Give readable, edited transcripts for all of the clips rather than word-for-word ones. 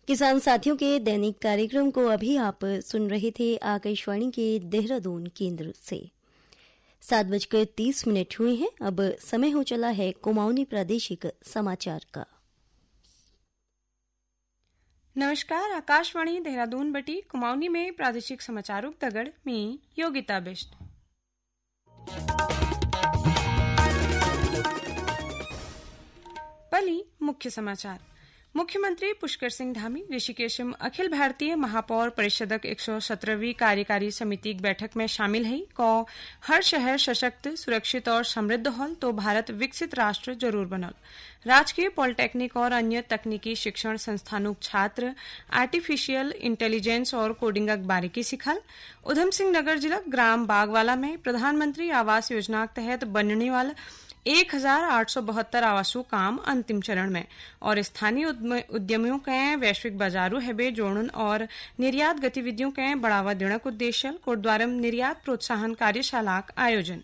किसान साथियों के दैनिक कार्यक्रम को अभी आप सुन रहे थे आकाशवाणी के देहरादून केंद्र से। 7:30 हुए हैं। अब समय हो चला है कुमाऊनी प्रादेशिक समाचार का। नमस्कार, आकाशवाणी देहरादून बटी कुमाऊनी में प्रादेशिक समाचारों तगड़ में योगिता बिष्ट। पहली मुख्य समाचार। मुख्यमंत्री पुष्कर सिंह धामी ऋषिकेशम अखिल भारतीय महापौर परिषदक 117वीं कार्यकारी समिति की बैठक में शामिल है को हर शहर सशक्त, सुरक्षित और समृद्ध होल तो भारत विकसित राष्ट्र जरूर बनल। राजकीय पॉलिटेक्निक और अन्य तकनीकी शिक्षण संस्थानों छात्र आर्टिफिशियल इंटेलिजेंस और कोडिंग बारीकी सिखल। उधम सिंह नगर जिला ग्राम बागवाला में प्रधानमंत्री आवास योजना के तहत बनने वाला 1872 आवासों काम अंतिम चरण में और स्थानीय उद्यमियों के वैश्विक बाजारों है जोड़न और निर्यात गतिविधियों के बढ़ावा देने को उद्देश्य कोटद्वारम निर्यात प्रोत्साहन कार्यशाला का आयोजन।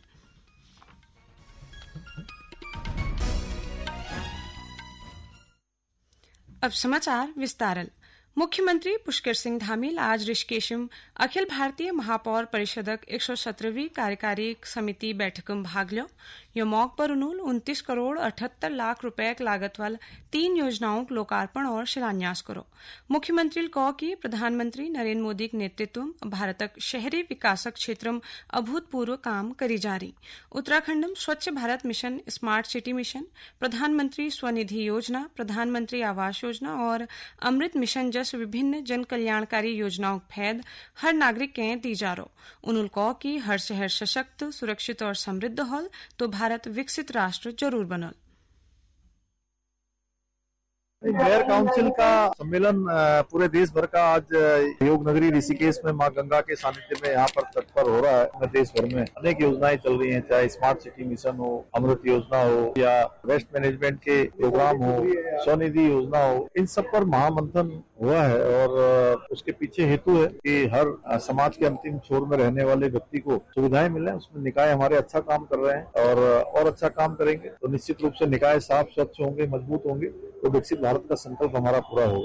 अब समाचार विस्तारल। मुख्यमंत्री पुष्कर सिंह धामी आज ऋषिकेशम अखिल भारतीय महापौर परिषदक 117वीं कार्यकारी समिति बैठक में भाग लियो। यो मौके पर उन्होंने 29 करोड़ 78 लाख रुपए की लागत वाल 3 योजनाओं का लोकार्पण और शिलान्यास करो। मुख्यमंत्री कहो कि प्रधानमंत्री नरेंद्र मोदी के नेतृत्व में भारतक शहरी विकासक क्षेत्र में अभूतपूर्व काम करी जा रही। उत्तराखंड में स्वच्छ Bharat mission, smart city mission, प्रधानमंत्री स्वनिधि योजना, प्रधानमंत्री आवास योजना और अमृत मिशन जैसे विभिन्न जन कल्याणकारी योजनाओं का फायदा हर नागरिक के दी जा रहा। उन्होंने कहा कि हर शहर सशक्त, सुरक्षित और समृद्ध होल तो भारत विकसित राष्ट्र जरूर बनल। मेयर काउंसिल का सम्मेलन पूरे देश भर का आज योग नगरी ऋषिकेश में मां गंगा के सानिध्य में यहाँ पर तत्पर हो रहा है। देश भर में अनेक योजनाएं चल रही हैं, चाहे स्मार्ट सिटी मिशन हो, अमृत योजना हो या वेस्ट मैनेजमेंट के प्रोग्राम हो, स्वनिधि योजना हो, इन सब पर महामंथन हुआ है और उसके पीछे हेतु है कि हर समाज के अंतिम छोर में रहने वाले व्यक्ति को सुविधाएं मिले। उसमें निकाय हमारे अच्छा काम कर रहे हैं और अच्छा काम करेंगे तो निश्चित रूप से निकाय साफ, स्वच्छ होंगे, मजबूत होंगे तो विकसित भारत का संकल्प हमारा पूरा होगा।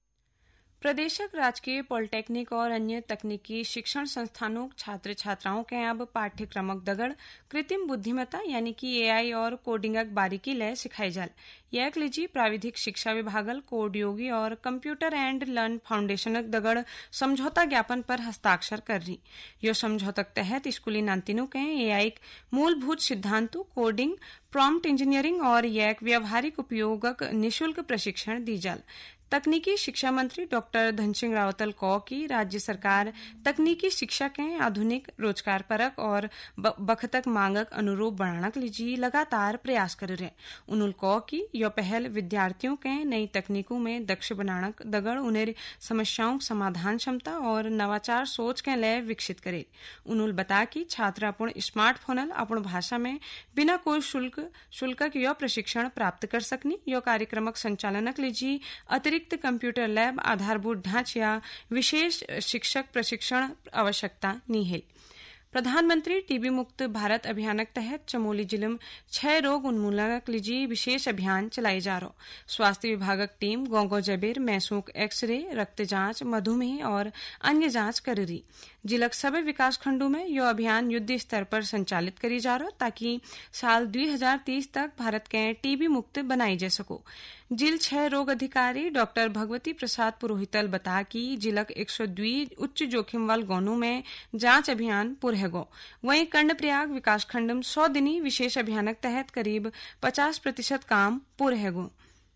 प्रदेशक राजकीय पॉलिटेक्निक और अन्य तकनीकी शिक्षण संस्थानों छात्र छात्राओं के अब पाठ्यक्रमक दगड़ कृत्रिम बुद्धिमत्ता यानी कि एआई और कोडिंग बारीकी लय सिखाई जाल। यह लीजी प्राविधिक शिक्षा विभागल कोड योगी और कंप्यूटर एंड लर्न फाउंडेशनक दगड़ समझौता ज्ञापन पर हस्ताक्षर कर रही। यो समझौतक तहत स्कूली नांतिनों के एआई मूलभूत सिद्धांतों, कोडिंग, प्रॉम्प्ट इंजीनियरिंग और यक व्यावहारिक उपयोगक निशुल्क प्रशिक्षण दी जाल। तकनीकी शिक्षा मंत्री डॉक्टर धनसिंह रावतल कहो कि राज्य सरकार तकनीकी शिक्षा के आधुनिक, रोजगार परक और बखतक मांगक अनुरूप बढ़ाने के लिए लगातार प्रयास कर रहे। उन्होंने कहो कि यह पहल विद्यार्थियों के नई तकनीकों में दक्ष बनाने दगड़ उन्हें समस्याओं समाधान क्षमता और नवाचार सोच के लिए विकसित करे। उन्होंने बताया कि छात्र अपन स्मार्टफोन अपन भाषा में बिना कोई शुल्क यह प्रशिक्षण प्राप्त कर सकनी। यह कार्यक्रमक संचालनक लीजिए अतिरिक्त कंप्यूटर लैब, आधारभूत ढांच या विशेष शिक्षक प्रशिक्षण आवश्यकता नहीं है। प्रधानमंत्री टीबी मुक्त भारत अभियान के तहत चमोली जिले में 6 रोग उन्मूलन के लिए विशेष अभियान चलाई जा रहा। स्वास्थ्य विभाग टीम गोंगो जबेर, मैसूक एक्सरे, रक्त जांच, मधुमेह और अन्य जांच कर रही। जिलक सभी विकास खंडों में यह अभियान युद्ध स्तर पर संचालित करी जा रहा ताकि साल 2030 तक भारत के टीबी मुक्त बनाई जा सको। जिल 6 रोग अधिकारी डॉक्टर भगवती प्रसाद पुरोहितल बता कि जिलक 102 उच्च जोखिम वाल गौनों में जांच अभियान पूरे गो। वहीं कर्णप्रयाग विकास खंड में 100 दिनी विशेष अभियान के तहत करीब 50% काम पूरे गो।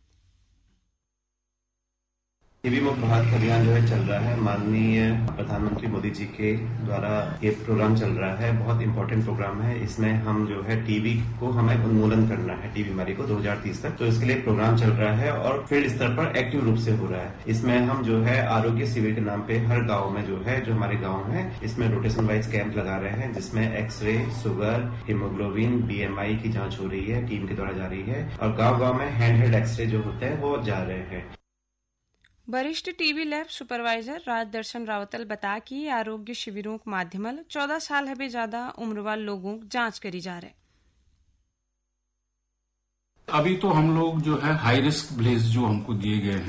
टीबी मुक्त भारत अभियान जो है चल रहा है। माननीय प्रधानमंत्री मोदी जी के द्वारा ये प्रोग्राम चल रहा है। बहुत इंपॉर्टेंट प्रोग्राम है। इसमें हम जो है टीबी को हमें उन्मूलन करना है, टीबी बीमारी को 2030 तक। तो इसके लिए प्रोग्राम चल रहा है और फील्ड स्तर पर एक्टिव रूप से हो रहा है। इसमें हम जो है आरोग्य शिविर के नाम पे हर गांव में जो हमारे गांव है इसमें रोटेशन वाइज कैंप लगा रहे हैं, जिसमें एक्सरे, शुगर, हीमोग्लोबिन, बीएमआई की जांच हो रही है, टीम के द्वारा जा रही है और गाँव में हैंड हेल्ड एक्सरे जो होते हैं वो जा रहे हैं। वरिष्ठ टीबी लैब सुपरवाइजर राजदर्शन रावतल बता कि आरोग्य शिविरों के माध्यम 14 साल है ज्यादा उम्र वाले लोगों की जांच करी जा रहे। अभी तो हम लोग जो है हाई रिस्क विलेज जो हमको दिए गए हैं